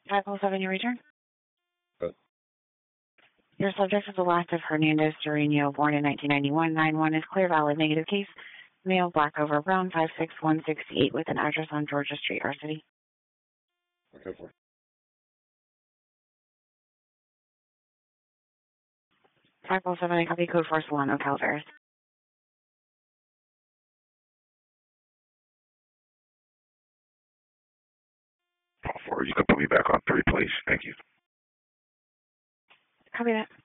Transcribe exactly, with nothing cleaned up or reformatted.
five oh seven, you return? Good. Your subject is Elastis Hernandez Dorino, born in nineteen ninety-one. nine one is clear, valid, negative case. Male, black over brown, five six one sixty-eight, with an address on Georgia Street, R City. Okay, for five oh seven, I copy code for Solano, Calaveras. four. You can put me back on three, please. Thank you. Copy that.